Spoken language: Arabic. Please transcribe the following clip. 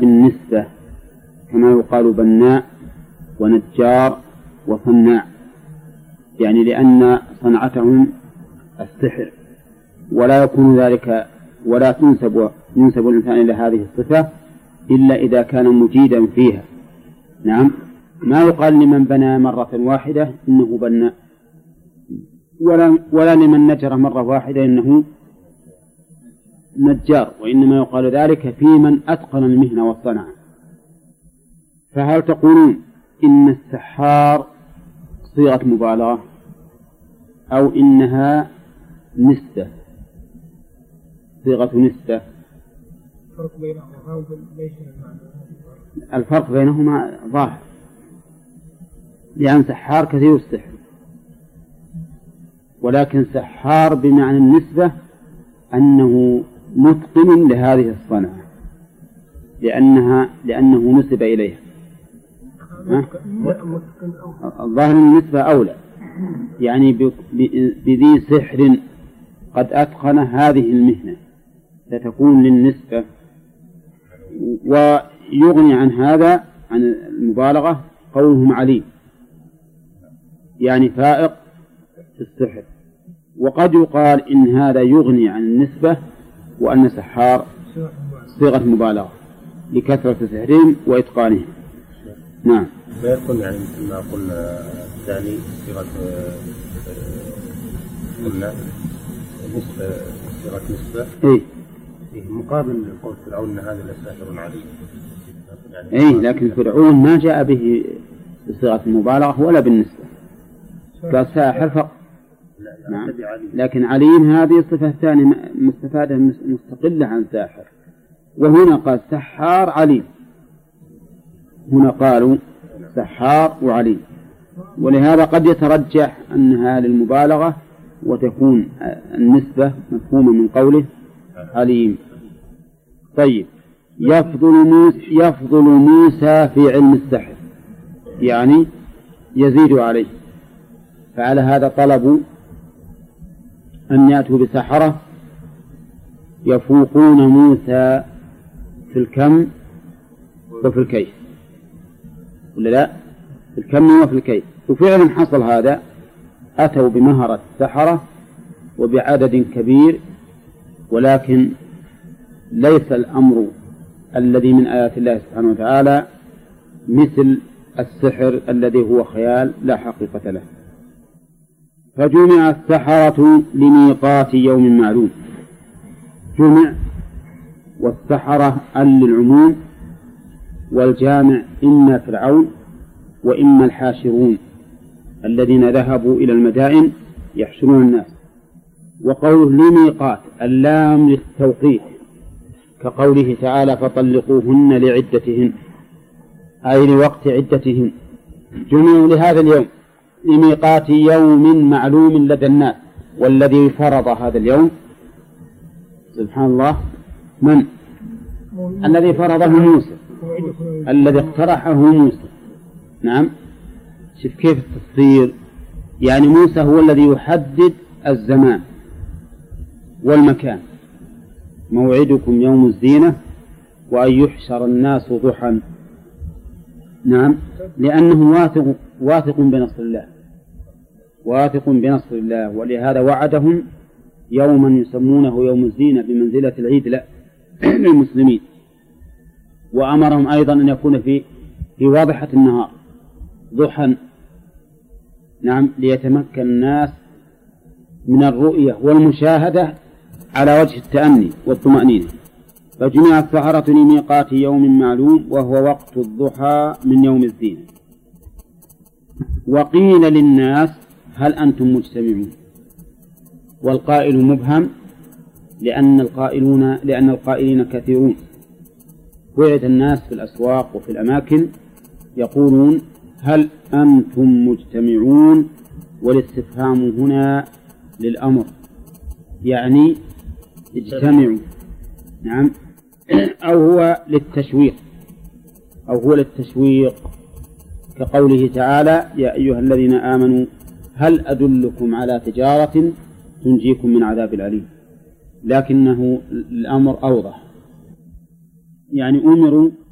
بالنسبة كما يقال بناء ونجار وصناع، يعني لأن صنعتهم السحر، ولا يكون ذلك ولا ينسب الإنسان إلى هذه الصفة إلا إذا كان مجيدا فيها. نعم، ما يقال لمن بنى مرة واحدة إنه بناء، ولا لمن نجر مرة واحدة إنه نجار، وإنما يقال ذلك في من أتقن المهنة والصنعة. فهل تقولون إن السحار صيغة مبالغة أو إنها نسبة، صيغة نسبة؟ الفرق بينهما ظاهر، لأن سحار كثير السحر، ولكن سحار بمعنى النسبة أنه متقن لهذه الصنعة لأنه نسب إليها. الظاهر النسبة أولى، يعني بذي سحر قد أتقن هذه المهنة ستكون للنسبة. ويغني عن هذا عن المبالغة قولهم عليم، يعني فائق في السحر. وقد يقال إن هذا يغني عن النسبة وأن سحار صيغة مبالغة لكثرة سحرهم وإتقانهم. نعم. لا يكون يعني مثل ما قلنا الثاني صيغة قلنا صيغة نسبة. إيه. مقابل قول فرعون أن هذا لساحر عليم. إيه، لكن فرعون ما جاء به بصيغة المبالغة ولا بالنسبة، قال ساحر فقط. نعم. لكن عليم هذه صفة ثانية مستفادة مستقلة عن ساحر، وهنا قال سحار عليم، هنا قالوا سحار وعليم، ولهذا قد يترجح أنها للمبالغة وتكون النسبة مفهومة من قوله عليم. طيب، يفضل موسى في علم السحر، يعني يزيد عليه، فعلى هذا طلبوا أن يأتوا بسحرة يفوقون موسى في الكم وفي الكيف، ولا لا؟ في الكم وفي الكيف. وفعلا حصل هذا، أتوا بمهرة السحرة وبعدد كبير، ولكن ليس الأمر الذي من آيات الله سبحانه وتعالى مثل السحر الذي هو خيال لا حقيقة له. فجمع السحرة لميقات يوم معلوم، جمع، والسحرة للعموم، والجامع إما فرعون وإما الحاشرون الذين ذهبوا إلى المدائن يحشرون الناس. وقوله لميقات اللام للتوقيت، كقوله تعالى فطلقوهن لعدتهن، أي لوقت عدتهن، جمعوا لهذا اليوم لميقات يوم معلوم لدى الناس. والذي فرض هذا اليوم سبحان الله من؟ الذي فرضه موسى، الذي اقترحه موسى. نعم، شوف كيف التصوير، يعني موسى هو الذي يحدد الزمان والمكان، موعدكم يوم الزينة وأن يحشر الناس ضحى. نعم، لأنه واثق بنصر الله، واثق بنصر الله، ولهذا وعدهم يوما يسمونه يوم الزينة بمنزلة العيد للمسلمين، وأمرهم أيضا أن يكون في واضحة النهار ضحى. نعم، ليتمكن الناس من الرؤية والمشاهدة على وجه التأني والطمأنينة. فجمع السحرة لميقات يوم معلوم وهو وقت الضحى من يوم الزينة. وقيل للناس هل أنتم مجتمعون؟ والقائل مبهم لأن القائلين كثيرون، وعد الناس في الأسواق وفي الأماكن يقولون هل أنتم مجتمعون، والاستفهام هنا للأمر، يعني اجتمعوا. نعم، أو هو للتشويق كقوله تعالى يا أيها الذين آمنوا هل أدلكم على تجارة تنجيكم من عذاب أليم، لكنه الأمر أوضح، يعني أمروا